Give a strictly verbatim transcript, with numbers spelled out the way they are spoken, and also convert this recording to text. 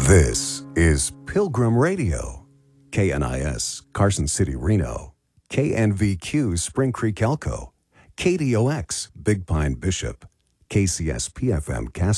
This is Pilgrim Radio, K N I S, Carson City, Reno, K N V Q, Spring Creek, Elko, K D O X, Big Pine, Bishop, K C S P F M, Casper.